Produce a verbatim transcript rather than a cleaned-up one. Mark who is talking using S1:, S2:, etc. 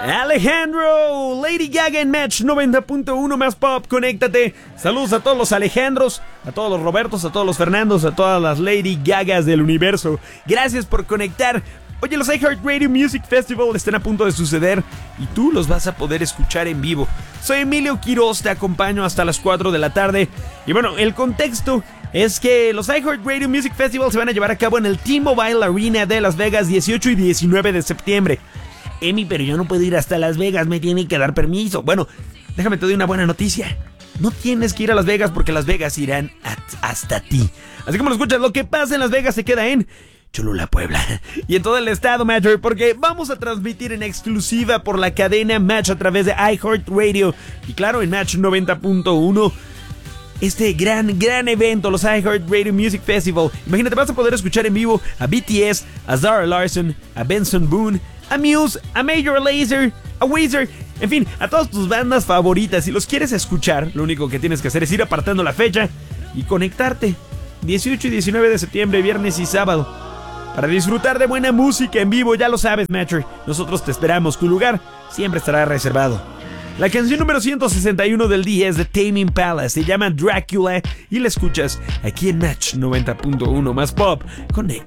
S1: Alejandro, Lady Gaga en Match noventa punto uno más pop, conéctate. Saludos a todos los Alejandros, a todos los Robertos, a todos los Fernandos, a todas las Lady Gagas del universo. Gracias por conectar. Oye, los iHeartRadio Music Festival están a punto de suceder y tú los vas a poder escuchar en vivo. Soy Emilio Quiroz, te acompaño hasta las cuatro de la tarde. Y bueno, el contexto es que los iHeartRadio Music Festival se van a llevar a cabo en el T-Mobile Arena de Las Vegas dieciocho y diecinueve de septiembre. Emi, pero yo no puedo ir hasta Las Vegas, me tienen que dar permiso. Bueno, déjame te doy una buena noticia. No tienes que ir a Las Vegas porque Las Vegas irán hasta ti. Así como lo escuchas, lo que pasa en Las Vegas se queda en Cholula, Puebla y en todo el estado, Match, porque vamos a transmitir en exclusiva por la cadena Match a través de iHeartRadio y claro, en Match noventa punto uno. Este gran, gran evento, los iHeartRadio Music Festival. Imagínate, vas a poder escuchar en vivo a B T S, a Zara Larsson, a Benson Boone, a Muse, a Major Lazer, a Weezer, en fin, a todas tus bandas favoritas. Si los quieres escuchar, lo único que tienes que hacer es ir apartando la fecha y conectarte. dieciocho y diecinueve de septiembre, viernes y sábado, para disfrutar de buena música en vivo. Ya lo sabes, Matcher, nosotros te esperamos. Tu lugar siempre estará reservado. La canción número ciento sesenta y uno del día es de Tame Impala, se llama Dracula y la escuchas aquí en Match noventa punto uno más pop. Conecta.